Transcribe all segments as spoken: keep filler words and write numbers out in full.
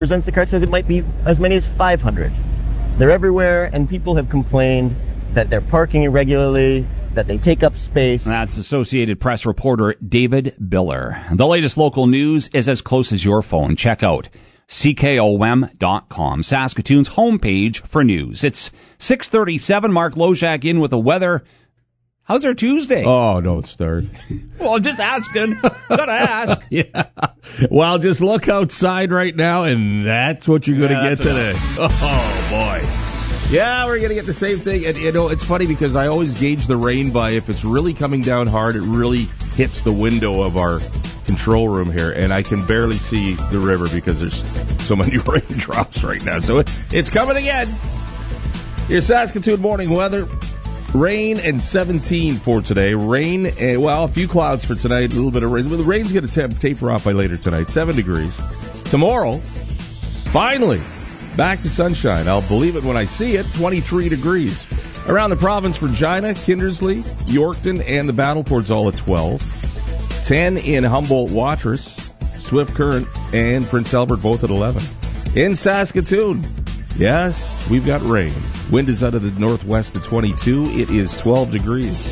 represents the cart says it might be as many as five hundred. They're everywhere, and people have complained that they're parking irregularly, that they take up space. That's Associated Press reporter David Biller. The latest local news is as close as your phone. Check out C K O M dot com, Saskatoon's homepage for news. It's six thirty-seven. Mark Lojak in with the weather. How's our Tuesday? Oh, don't start. Well, I'm just asking. Gotta ask. Yeah. Well, just look outside right now, and that's what you're going to Yeah, get today. enough. Oh, boy. Yeah, we're going to get the same thing. And, you know, it's funny because I always gauge the rain by if it's really coming down hard, it really hits the window of our control room here, and I can barely see the river because there's so many raindrops right now. So it, it's coming again. Your Saskatoon morning weather. Rain and seventeen for today. Rain, and, well, a few clouds for tonight, a little bit of rain. Well, the rain's going to temp- taper off by later tonight, seven degrees. Tomorrow, finally, back to sunshine. I'll believe it when I see it, twenty-three degrees. Around the province, Regina, Kindersley, Yorkton, and the Battleport's all at twelve. ten in Humboldt, Watrous, Swift Current, and Prince Albert both at eleven. In Saskatoon, yes, we've got rain. Wind is out of the northwest at twenty-two. It is twelve degrees.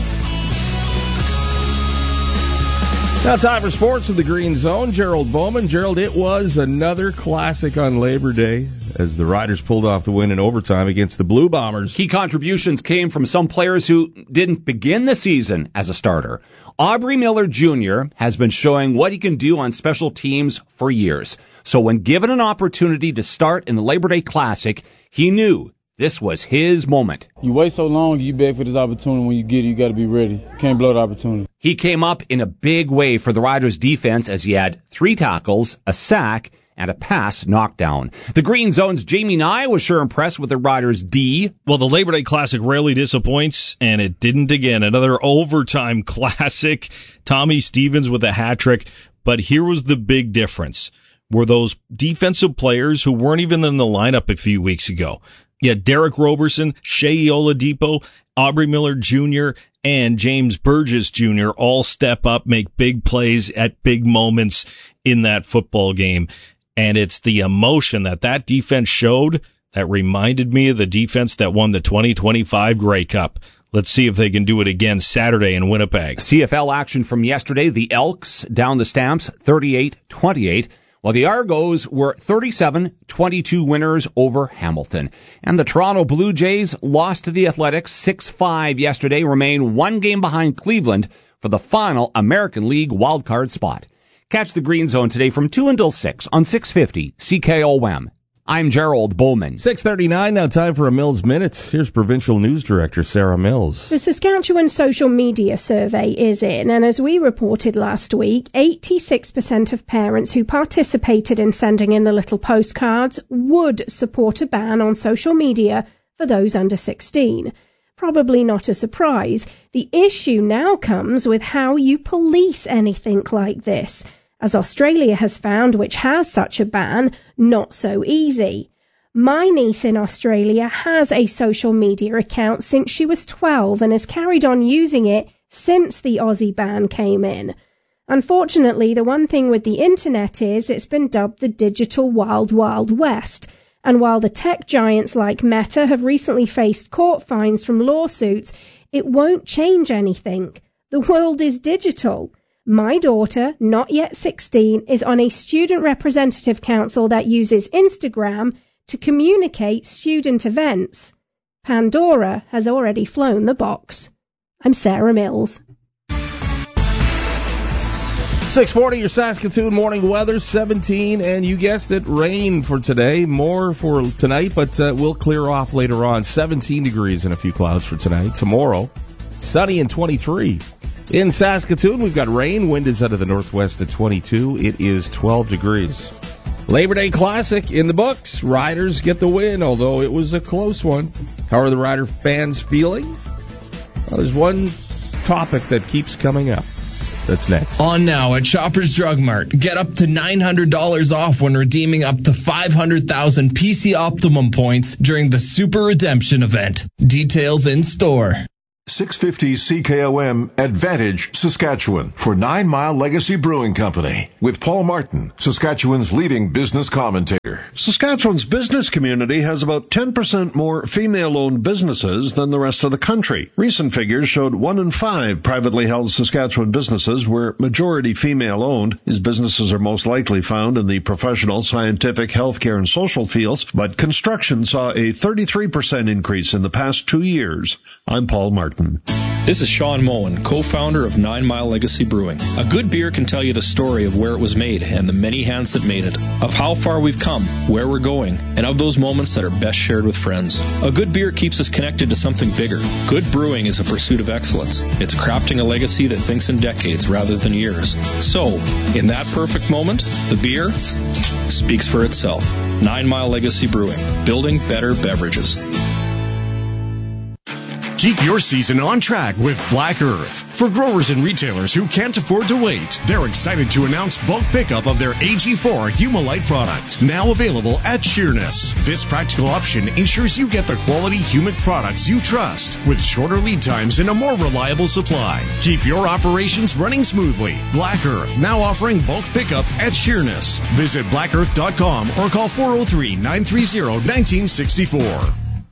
Now time for sports from the Green Zone. Gerald Bowman. Gerald, it was another classic on Labor Day as the Riders pulled off the win in overtime against the Blue Bombers. Key contributions came from some players who didn't begin the season as a starter. Aubrey Miller Junior has been showing what he can do on special teams for years. So when given an opportunity to start in the Labor Day Classic, he knew this was his moment. You wait so long, you beg for this opportunity. When you get it, you got to be ready. You can't blow the opportunity. He came up in a big way for the Riders' defense as he had three tackles, a sack, and a pass knockdown. The Green Zone's Jamie Nye was sure impressed with the Riders' D. Well, the Labor Day Classic rarely disappoints, and it didn't again. Another overtime classic. Tommy Stevens with a hat trick. But here was the big difference. Were those defensive players who weren't even in the lineup a few weeks ago. Yeah, Derek Roberson, Shea Oladipo, Aubrey Miller Junior, and James Burgess Junior all step up, make big plays at big moments in that football game. And it's the emotion that that defense showed that reminded me of the defense that won the twenty twenty-five Grey Cup. Let's see if they can do it again Saturday in Winnipeg. C F L action from yesterday. The Elks down the Stamps thirty-eight twenty-eight. While the Argos were thirty-seven twenty-two winners over Hamilton. And the Toronto Blue Jays lost to the Athletics six five yesterday, remain one game behind Cleveland for the final American League wildcard spot. Catch the Green Zone today from two until six on six fifty C K O M. I'm Gerald Bowman. six thirty-nine, now time for a Mills Minute. Here's Provincial News Director Sarah Mills. The Saskatchewan Social Media Survey is in, and as we reported last week, eighty-six percent of parents who participated in sending in the little postcards would support a ban on social media for those under sixteen. Probably not a surprise. The issue now comes with how you police anything like this, as Australia has found, which has such a ban, not so easy. My niece in Australia has a social media account since she was twelve and has carried on using it since the Aussie ban came in. Unfortunately, the one thing with the internet is it's been dubbed the digital wild, wild west. And while the tech giants like Meta have recently faced court fines from lawsuits, it won't change anything. The world is digital. My daughter, not yet sixteen, is on a student representative council that uses Instagram to communicate student events. Pandora has already flown the box. I'm Sarah Mills. six forty, your Saskatoon morning weather, seventeen, and you guessed it, rain for today. More for tonight, but uh, we'll clear off later on. seventeen degrees and a few clouds for tonight. Tomorrow, sunny and twenty-three. In Saskatoon, we've got rain. Wind is out of the northwest at twenty-two. It is twelve degrees. Labor Day Classic in the books. Riders get the win, although it was a close one. How are the Rider fans feeling? Well, there's one topic that keeps coming up. That's next. On now at Shoppers Drug Mart. Get up to nine hundred dollars off when redeeming up to five hundred thousand P C Optimum points during the Super Redemption event. Details in store. six fifty C K O M Advantage, Saskatchewan, for Nine Mile Legacy Brewing Company, with Paul Martin, Saskatchewan's leading business commentator. Saskatchewan's business community has about ten percent more female-owned businesses than the rest of the country. Recent figures showed one in five privately held Saskatchewan businesses were majority female-owned. These businesses are most likely found in the professional, scientific, healthcare, and social fields, but construction saw a thirty-three percent increase in the past two years. I'm Paul Martin. This is Sean Moen, co-founder of Nine Mile Legacy Brewing. A good beer can tell you the story of where it was made and the many hands that made it, of how far we've come, where we're going, and of those moments that are best shared with friends. A good beer keeps us connected to something bigger. Good brewing is a pursuit of excellence. It's crafting a legacy that thinks in decades rather than years. So, in that perfect moment, the beer speaks for itself. Nine Mile Legacy Brewing, building better beverages. Keep your season on track with Black Earth. For growers and retailers who can't afford to wait, they're excited to announce bulk pickup of their A G four Humalite product, now available at Sheerness. This practical option ensures you get the quality humic products you trust, with shorter lead times and a more reliable supply. Keep your operations running smoothly. Black Earth, now offering bulk pickup at Sheerness. Visit black earth dot com or call four oh three, nine three oh, one nine six four.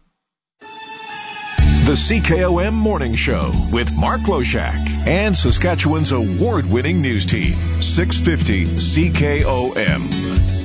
The C K O M Morning Show with Mark Loshak and Saskatchewan's award-winning news team, six fifty C K O M.